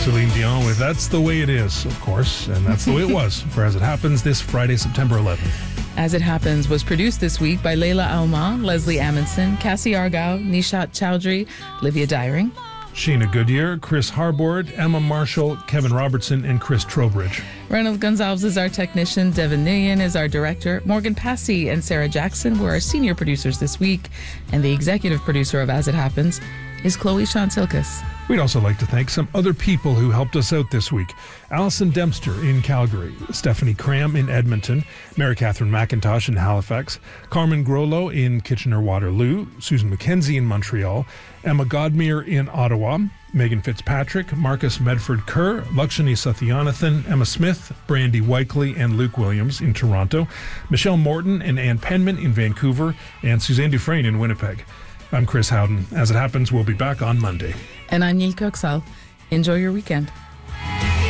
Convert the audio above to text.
Celine Dion with That's the Way It Is, of course, and that's the way it was for As It Happens this Friday, September 11th. As It Happens was produced this week by Layla Alma, Leslie Amundsen, Cassie Argyle, Nishat Chowdhury, Livia Dyring, Sheena Goodyear, Chris Harbord, Emma Marshall, Kevin Robertson, and Chris Trowbridge. Reynolds Gonzalez is our technician, Devin Nillian is our director, Morgan Passy and Sarah Jackson were our senior producers this week, and the executive producer of As It Happens is Chloe Shantilkas. We'd also like to thank some other people who helped us out this week. Alison Dempster in Calgary, Stephanie Cram in Edmonton, Mary Catherine McIntosh in Halifax, Carmen Grollo in Kitchener-Waterloo, Susan McKenzie in Montreal, Emma Godmere in Ottawa, Megan Fitzpatrick, Marcus Medford-Kerr, Lakshani Sathyanathan, Emma Smith, Brandy Whiteley, and Luke Williams in Toronto, Michelle Morton and Ann Penman in Vancouver, and Suzanne Dufresne in Winnipeg. I'm Chris Howden. As It Happens, we'll be back on Monday. And I'm Neil Kirksall. Enjoy your weekend.